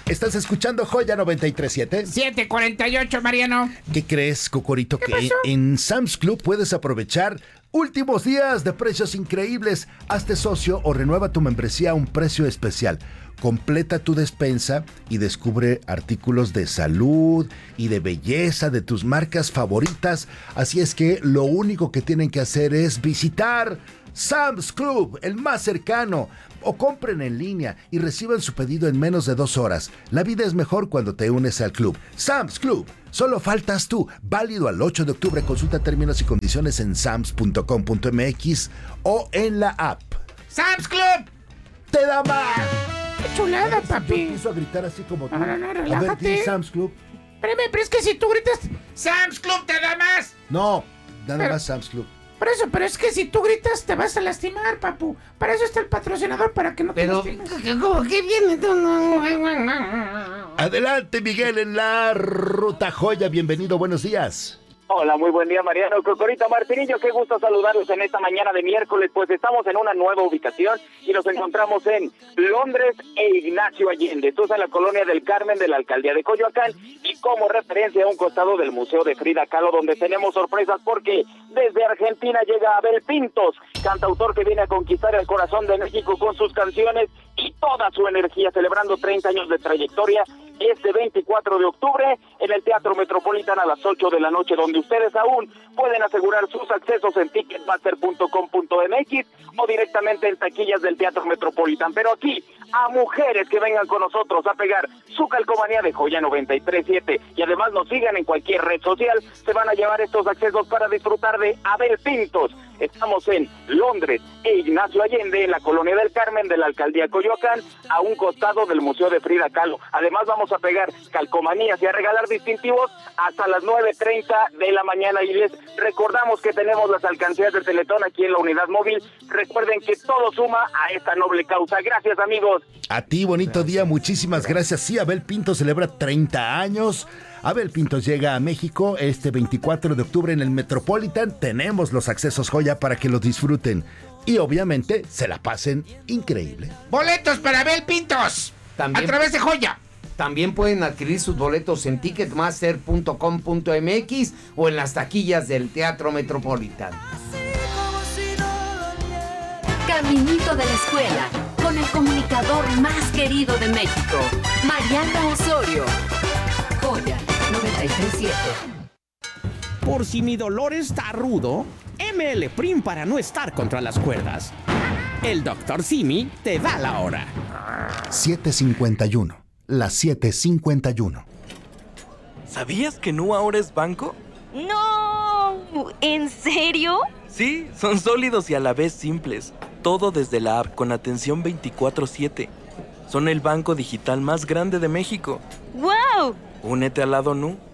Estás escuchando Joya 93.7. 7:48, Mariano. ¿Qué crees, Cocorito? ¿Qué Que pasó? en Sam's Club puedes aprovechar últimos días de precios increíbles. Hazte socio o renueva tu membresía a un precio especial. Completa tu despensa y descubre artículos de salud y de belleza de tus marcas favoritas. Así es que lo único que tienen que hacer es visitar Sam's Club, el más cercano, o compren en línea y reciban su pedido en menos de 2 horas. La vida es mejor cuando te unes al club. Sam's Club, solo faltas tú. Válido al 8 de octubre. Consulta términos y condiciones en sams.com.mx o en la app. ¡Sam's Club! ¡Te da más! ¡Qué chulada, Yo papi! empiezo a gritar así como tú. No, A ver, relájate. di Sam's Club. Espérame, pero es que si tú gritas ¡Sam's Club te da más! No, nada Pero- más Sam's Club. Por eso, pero es que si tú gritas te vas a lastimar, papu. Para eso está el patrocinador, para que no te Pero, lastimes. ¿cómo que viene? Adelante, Miguel, en la Ruta Joya. Bienvenido, buenos días. Hola, muy buen día, Mariano. Cocorito Martinillo, qué gusto saludarlos en esta mañana de miércoles. Pues estamos en una nueva ubicación y nos encontramos en Londres e Ignacio Allende. Esto es en la colonia del Carmen de la alcaldía de Coyoacán y como referencia a un costado del Museo de Frida Kahlo, donde tenemos sorpresas porque desde Argentina llega Abel Pintos, cantautor que viene a conquistar el corazón de México con sus canciones y toda su energía, celebrando 30 años de trayectoria este 24 de octubre en el Teatro Metropolitan a las 8 de la noche, donde ustedes aún pueden asegurar sus accesos en ticketmaster.com.mx o directamente en taquillas del Teatro Metropolitan. Pero aquí, a mujeres que vengan con nosotros a pegar su calcomanía de Joya 93.7 y además nos sigan en cualquier red social, se van a llevar estos accesos para disfrutar de Abel Pintos. Estamos en Londres e Ignacio Allende, en la colonia del Carmen de la alcaldía Coyoacán, a un costado del Museo de Frida Kahlo. Además vamos a pegar calcomanías y a regalar distintivos hasta las 9:30 de la mañana. Y les recordamos que tenemos las alcancías de Teletón aquí en la unidad móvil. Recuerden que todo suma a esta noble causa. Gracias, amigos. A ti, bonito día, muchísimas gracias. Sí, Abel Pintos celebra 30 años. Abel Pintos llega a México este 24 de octubre en el Metropolitan. Tenemos los accesos Joya para que los disfruten y obviamente se la pasen increíble. ¡Boletos para Abel Pintos! También- A través de Joya. También pueden adquirir sus boletos en ticketmaster.com.mx o en las taquillas del Teatro Metropolitan. Caminito de la escuela, con el comunicador más querido de México, Mariano Osorio. Joya 93.7. Por si mi dolor está rudo, ML Prim para no estar contra las cuerdas. El Dr. Simi te da la hora. 7:51. Las 7:51. ¿Sabías que Nu ahora es banco? ¡No! ¿En serio? Sí, son sólidos y a la vez simples. Todo desde la app con atención 24/7. Son el banco digital más grande de México. ¡Wow! Únete al lado Nu.